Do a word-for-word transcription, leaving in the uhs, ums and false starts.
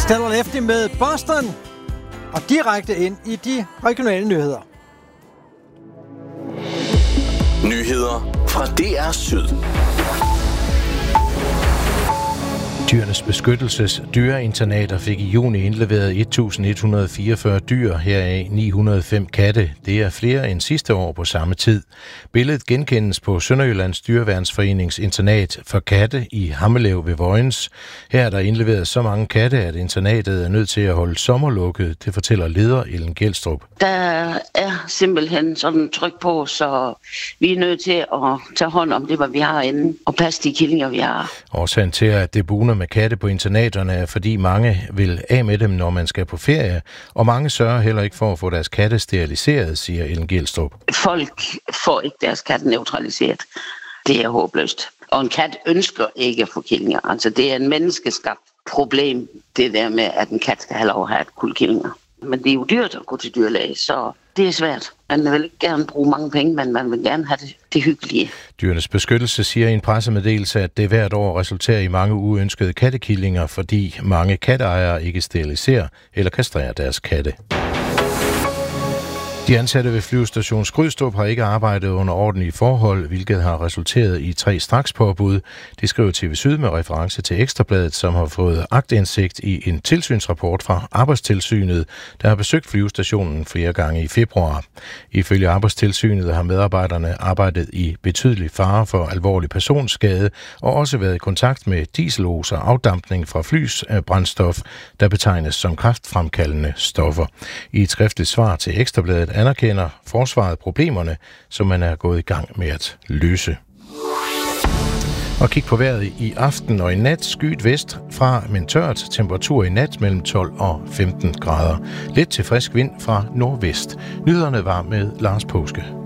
Stellar Lefty med Boston, og direkte ind i de regionale nyheder. Nyheder fra D R Syd. Dyrenes Beskyttelses dyreinternater fik i juni indleveret et tusind et hundrede fireogfyrre dyr, heraf ni hundrede og fem katte. Det er flere end sidste år på samme tid. Billedet genkendes på Sønderjyllands Dyreværnsforenings internat for katte i Hammelev ved Vojens. Her er der indleveret så mange katte, at internatet er nødt til at holde sommerlukket. Det fortæller leder Ellen Gjelstrup. Der er simpelthen sådan tryk på, så vi er nødt til at tage hånd om det, hvad vi har inde, og passe de killinger, vi har. Årsagen til, at det buner med katte på internaterne er, fordi mange vil af med dem, når man skal på ferie, og mange sørger heller ikke for at få deres katte steriliseret, siger Ellen Gjelstrup. Folk får ikke deres katte neutraliseret. Det er håbløst. Og en kat ønsker ikke at få killinger. Altså det er en menneskeskabt problem, det der med, at en kat skal have lov at have et kuld killinger. Men det er jo dyrt at gå til dyrlæge, så det er svært. Man vil ikke gerne bruge mange penge, men man vil gerne have det, det hyggelige. Dyrenes Beskyttelse siger i en pressemeddelelse, at det hvert år resulterer i mange uønskede kattekillinger, fordi mange katteejere ikke steriliserer eller kastrerer deres katte. De ansatte ved flyvestation Skrydstrup har ikke arbejdet under ordentlige forhold, hvilket har resulteret i tre strakspåbud. Det skriver T V Syd med reference til Ekstrabladet, som har fået aktindsigt i en tilsynsrapport fra Arbejdstilsynet, der har besøgt flyvestationen flere gange i februar. Ifølge Arbejdstilsynet har medarbejderne arbejdet i betydelig fare for alvorlig personskade og også været i kontakt med dieselos og afdampning fra flys brændstof, der betegnes som kræftfremkaldende stoffer. I et skriftligt svar til Ekstrabladet anerkender forsvaret problemerne, som man er gået i gang med at løse. Og kig på vejret i aften og i nat. Skyet vest fra, men tørt. Temperatur i nat mellem tolv og femten grader. Lidt til frisk vind fra nordvest. Nyhederne var med Lars Påske.